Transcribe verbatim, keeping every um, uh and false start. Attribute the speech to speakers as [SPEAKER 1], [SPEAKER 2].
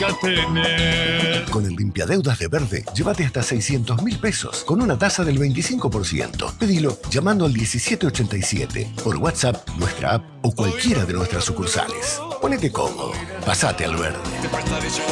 [SPEAKER 1] nunca tener.
[SPEAKER 2] Con el limpiadeudas de Verde, llévate hasta seiscientos mil pesos con una tasa del veinticinco por ciento. Pedilo llamando al diecisiete ochenta y siete, por WhatsApp, nuestra app o cualquiera de nuestras sucursales. Ponete cómodo, pasate al Verde.